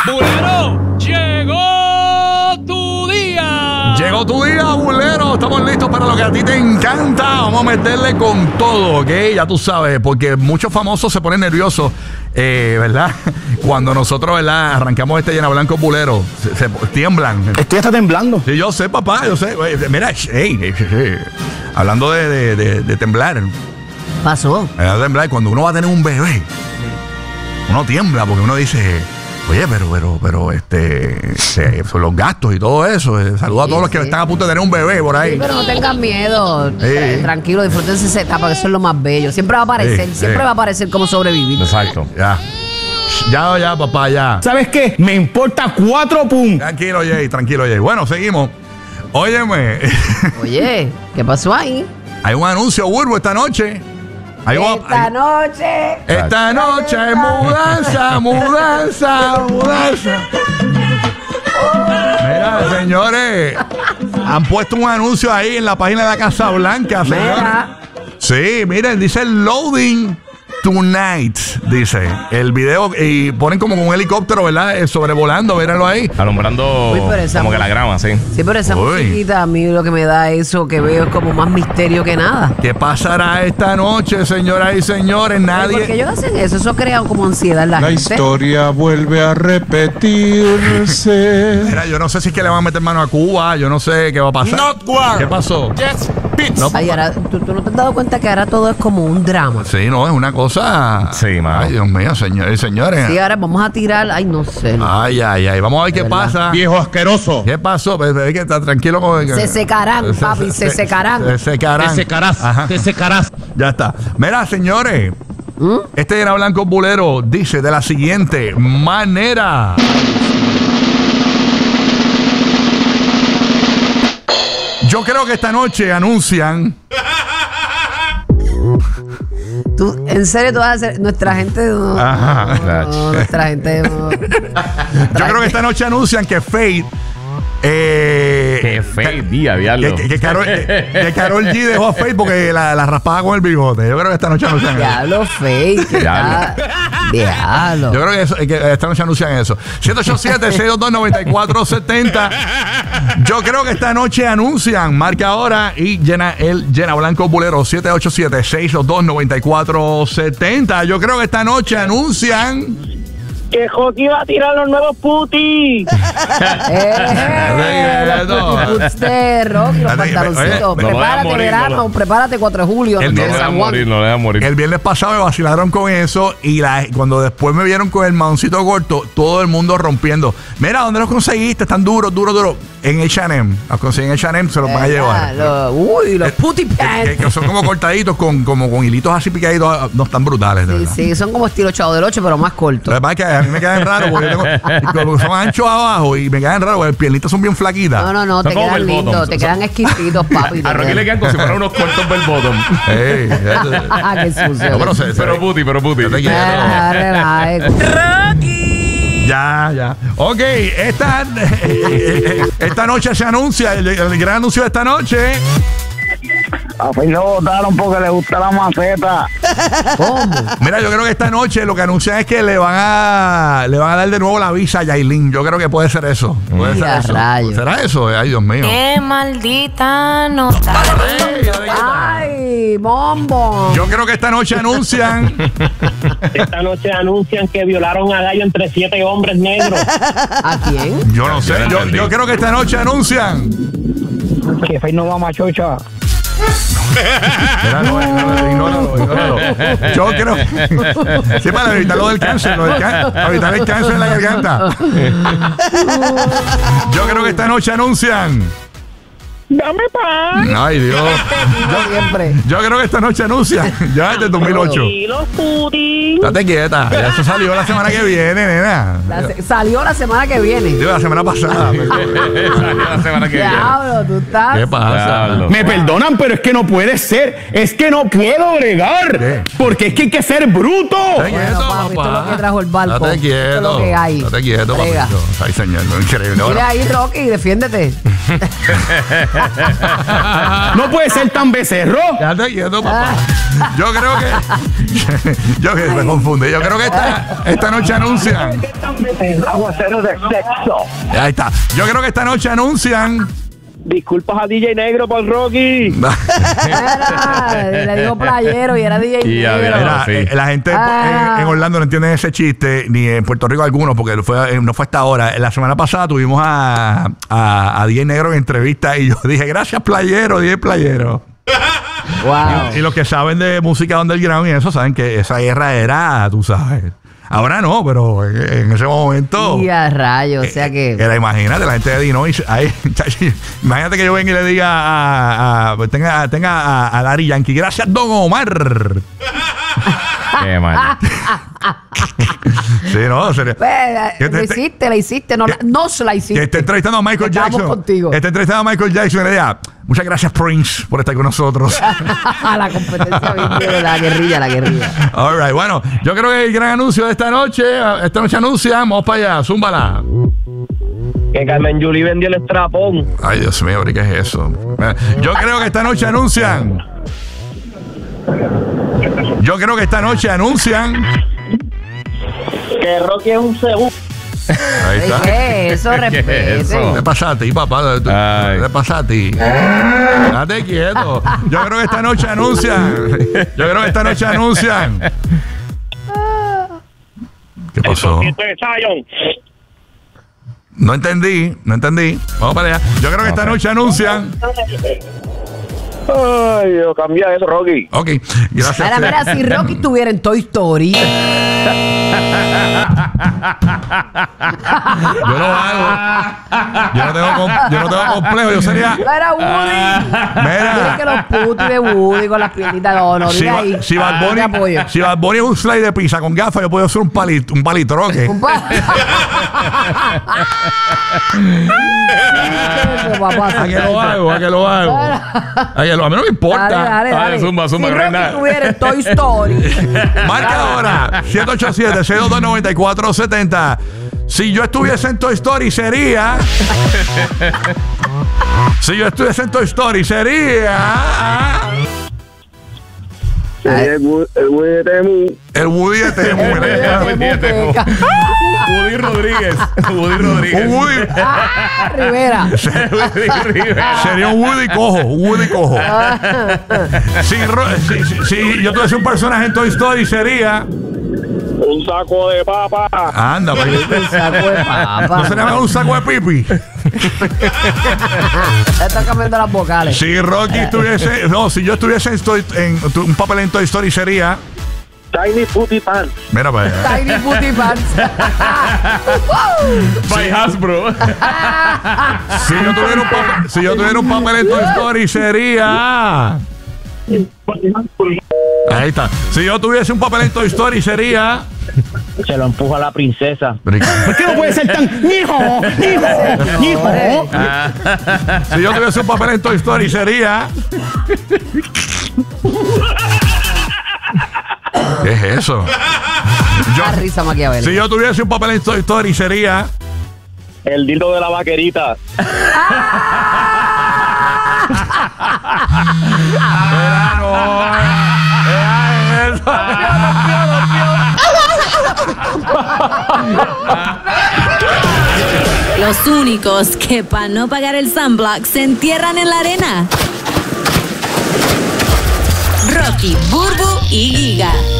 Bulero, llegó tu día. Llegó tu día, bulero. Estamos listos para lo que a ti te encanta. Vamos a meterle con todo, ¿ok? Ya tú sabes, porque muchos famosos se ponen nerviosos, ¿verdad? Cuando nosotros, ¿verdad? Arrancamos este Llena Blanco bulero. Se tiemblan. Estoy hasta temblando. Sí, yo sé, papá, yo sé. Mira, hablando de temblar. Pasó. De temblar, cuando uno va a tener un bebé, uno tiembla porque uno dice... Oye, pero son los gastos y todo eso. Saluda a todos los que están a punto de tener un bebé por ahí. Sí, pero no tengan miedo. Tranquilo, disfrútense esa etapa, que eso es lo más bello. Siempre va a aparecer, siempre va a aparecer cómo sobrevivir. Exacto. Ya, papá, ya. ¿Sabes qué? Me importa 4 puntos. Tranquilo, Jay. Bueno, seguimos. Óyeme. Oye, ¿qué pasó ahí? Hay un anuncio, Burbu, esta noche. Esta noche es mudanza. Mira, señores, han puesto un anuncio ahí en la página de la Casa Blanca, señores. Sí, miren, dice loading tonight, dice el video, y ponen como un helicóptero, ¿verdad? Sobrevolando, mírenlo ahí. Alumbrando como que la grama, sí. Sí, pero esa musiquita a mí lo que me da eso que veo es como más misterio que nada. ¿Qué pasará esta noche, señoras y señores? Nadie... ¿Por qué ellos hacen eso? Eso crea como ansiedad en la gente. La historia vuelve a repetirse. Mira, yo no sé si es que le van a meter mano a Cuba, yo no sé qué va a pasar. ¿Qué pasó? Yes, bitch. No, ay, ahora, ¿tú no te has dado cuenta que ahora todo es como un drama? Sí, no, es una cosa... Sí, mano. Ay, Dios mío, señores y señores. Sí, ahora vamos a tirar... Ay, no sé. No. Ay. Vamos a ver qué pasa. Viejo asqueroso. ¿Qué pasó? Ve que está tranquilo con... Se secarán, papi, se secarán. Se secarán. Te secarás. Ajá. Te secarás. Ya está. Mira, señores. Este Llena Blanco bulero dice de la siguiente manera. Yo creo que esta noche anuncian... ¿Tú, en serio tú vas a hacer? Nuestra gente no. Ajá. No, nuestra gente no. Yo creo que esta noche anuncian que Faith... Qué feo día, diablo. Que Karol G dejó a Faith porque la raspaba con el bigote. Yo creo que esta noche anuncian eso. Diablo, fake. Diablo. Yo creo que esta noche anuncian eso. 787-622-9470. Yo creo que esta noche anuncian. Marca ahora y Llena Blanco bulero. 787-622-9470. Yo creo que esta noche anuncian que Joaquín va a tirar los nuevos putis. Rocky, los pantaloncitos. Prepárate, verano. Prepárate, 4 de julio. No le dejan morir. El viernes pasado me vacilaron con eso y cuando después me vieron con el maoncito corto, todo el mundo rompiendo. Mira, ¿dónde los conseguiste? Están duros. En H&M. Los conseguí en H&M, se los van a llevar. Los putty pants. Que son como cortaditos con hilitos así picaditos. No, están brutales, de verdad. Sí, son como estilo Chavo del 8, pero más cortos. La verdad es que a mí me quedan raros porque son anchos abajo y me quedan raros porque las piernitas son bien flaquitas. No, te quedan lindos, te quedan exquisititos, papi. A Rocky le quedan como si fueran unos cortos bell bottom. Qué sucio. Pero puti. Yo te quiero. Rocky. Ya. Ok, esta noche se anuncia, el gran anuncio de esta noche. A Faith lo votaron porque le gusta la maceta. ¿Cómo? Mira, yo creo que esta noche lo que anuncian es que le van a dar de nuevo la visa a Yailin. Yo creo que puede ser eso. Puede ser eso. Rayos. ¿Será eso? Ay, Dios mío. Qué maldita nota. Ay, bombo. Yo creo que esta noche anuncian. Esta noche anuncian que violaron a Gallo entre 7 hombres negros. ¿A quién? Yo no sé. Yo creo que esta noche anuncian. Que Faith no va a machocha. Ignóralo. Yo creo. Sí, para evitar lo del cáncer, para evitar el cáncer en la garganta. Yo creo que esta noche anuncian. Dame paz. Ay, Dios. Yo creo que esta noche anuncian. Ya desde 2008. Y los putis. Date quieta. Ya eso salió la semana que viene, nena. Salió la semana que viene. Digo, la semana pasada. La semana que viene. Diablo, tú estás. ¿Qué pasa? Me perdonan, pero es que no puede ser. Es que no puedo bregar. ¿Qué? Porque es que hay que ser bruto. Date quieto, papi, esto es papá. lo que trajo el barco. Date quieto. Esto es lo que hay. Date quieto, Brega. papito. Ay, señor, no, increíble. Mira ahí, Rocky, defiéndete. No puede ser tan becerro. Ya te quieto, papá. Yo creo que. Yo que me confundí. Yo creo que esta noche anuncian. Aguacero de sexo. Ahí está. Yo creo que esta noche anuncian. Disculpas a DJ Negro por Rocky. Le digo playero y era DJ Y ya, negro. mira, sí. La gente en Orlando no entiende ese chiste, ni en Puerto Rico algunos, porque no fue hasta ahora. La semana pasada tuvimos a DJ Negro en entrevista y yo dije, gracias playero, DJ playero. Wow. Y los que saben de música underground y eso saben que esa guerra era, tú sabes. Ahora no, pero en ese momento. Y a rayos, o sea que. Era, imagínate, la gente de Dinois. Imagínate que yo venga y le diga tenga a Daddy Yankee. Gracias, Don Omar. Qué mal. Sí, no, sería. La hiciste, nos la hiciste. Que esté entrevistando a Michael Estamos Jackson. contigo. Esté entrevistando a Michael Jackson y le diga, muchas gracias, Prince, por estar con nosotros. La competencia de la guerrilla. All right, bueno, yo creo que el gran anuncio de esta noche anuncia, vamos para allá, zúmbala. Que Carmen Yuli vendió el estrapón. Ay, Dios mío, ¿qué es eso? Yo creo que esta noche anuncian. Que Rocky es un segundo. Ahí está. ¿Qué es eso? ¿Qué es Respete. eso? ¿Qué pasa a ti, papá? Ay. ¿Qué pasa a ti? Date quieto. Yo creo que esta noche anuncian. ¿Qué pasó? No entendí. Vamos para allá. Yo creo que esta noche anuncian. Ay, yo cambia eso, Rocky. Ok, gracias. Mira, si Rocky estuviera en Toy Story. Yo lo hago. Yo no tengo complejo. Yo sería. Era Woody. Mira. Mira que los putos de Woody con las piernitas. No, Si dile ahí. Si Bad Te apoyo. Bunny es un slide de pizza con gafas, yo puedo hacer un palitroque. ¿A qué lo hago? A mí no me importa. Dale. Zumba, si Rocky reina. estuviera en Toy Story. Marca ahora 787-622-9470. Si yo estuviese en Toy Story sería. El Woody de Temu. El Woody de Temu. Woody Rodríguez. Un Woody. Rivera. Sería un Woody cojo. Si yo tuviese un personaje en Toy Story sería. Un saco de papa. Anda, para Un saco de papa. ¿No sería mejor un saco de pipi? Está cambiando las vocales. Si Rocky estuviese. No, si yo estuviese en un papel en Toy Story sería. Tiny Putty Pants. Mira para allá. Tiny Booty Pants. By Hasbro. Si yo tuviera un papel en Toy Story sería. Ahí está. Si yo tuviese un papel en Toy Story sería. Se lo empuja a la princesa. ¿Por qué no puede ser tan hijo? Si yo tuviese un papel en Toy Story sería. ¿Qué es eso? La risa maquiavélica. Si yo tuviese un papel en Toy Story sería. El dildo de la vaquerita. Los únicos que para no pagar el sunblock se entierran en la arena. Rocky, Burbu y Giga.